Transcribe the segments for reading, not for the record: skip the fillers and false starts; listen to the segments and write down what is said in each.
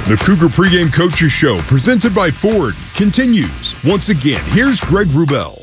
The Cougar Pregame Coaches Show, presented by Ford, continues. Once again, here's Greg Wrubell.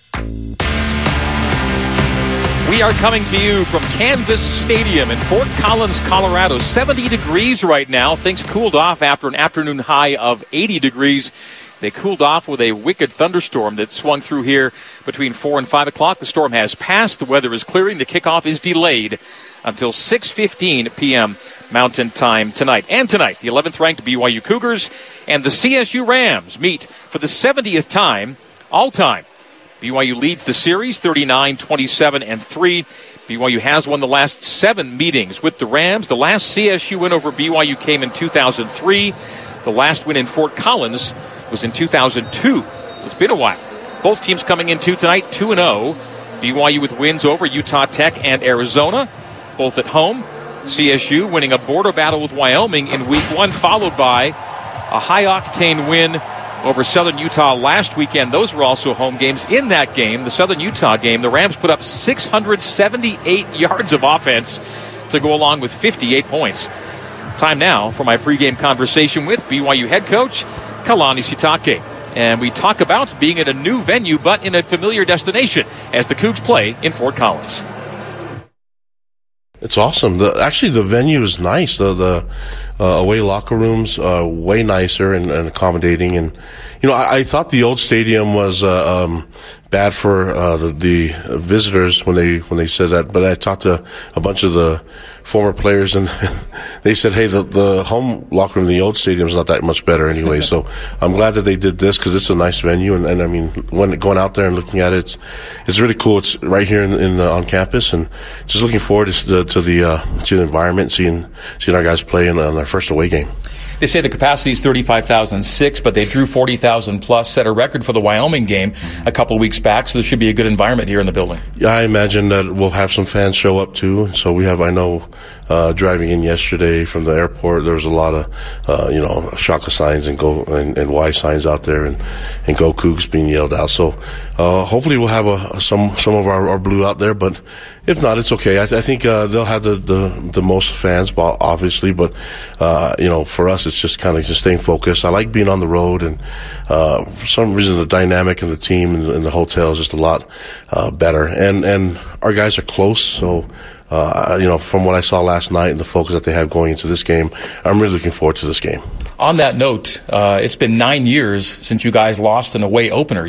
We are coming to you from Canvas Stadium in Fort Collins, Colorado. 70 degrees right now. Things cooled off after an afternoon high of 80 degrees. They cooled off with a wicked thunderstorm that swung through here between 4 and 5 o'clock. The storm has passed. The weather is clearing. The kickoff is delayed until 6:15 p.m. Mountain Time tonight. And tonight, the 11th-ranked BYU Cougars and the CSU Rams meet for the 70th time, all-time. BYU leads the series 39-27-3. BYU has won the last 7 meetings with the Rams. The last CSU win over BYU came in 2003. The last win in Fort Collins was in 2002. So it's been a while. Both teams coming into tonight 2-0. BYU with wins over Utah Tech and Arizona, both at home. CSU winning a border battle with Wyoming in Week 1, followed by a high-octane win over Southern Utah last weekend. Those were also home games. In that game, the Southern Utah game, the Rams put up 678 yards of offense to go along with 58 points. Time now for my pregame conversation with BYU head coach Kalani Sitake. And we talk about being at a new venue but in a familiar destination as the Cougs play in Fort Collins. It's awesome. Actually, the venue is nice. The away locker rooms are way nicer and accommodating. And, I thought the old stadium was bad for the visitors when they said that. But I talked to a bunch of the former players, and they said, hey, the home locker room in the old stadium is not that much better anyway. So I'm glad that they did this because it's a nice venue. And I mean, when going out there and looking at it, it's really cool. It's right here on campus, and just looking forward to the environment, seeing our guys play on their first away game. They say the capacity is 35,006, but they drew 40,000 plus, set a record for the Wyoming game a couple of weeks back, so there should be a good environment here in the building. Yeah, I imagine that we'll have some fans show up too. So we have, I know, driving in yesterday from the airport, there was a lot of, Shaka signs and go and Y signs out there and Go Cougs being yelled out. So hopefully we'll have some of our blue out there, but if not, it's okay. I think they'll have the most fans, obviously, but for us, it's just kind of just staying focused. I like being on the road, and for some reason, the dynamic in the team and the hotel is just a lot better. And our guys are close, so from what I saw last night and the focus that they have going into this game, I'm really looking forward to this game. On that note, it's been 9 years since you guys lost an away opener.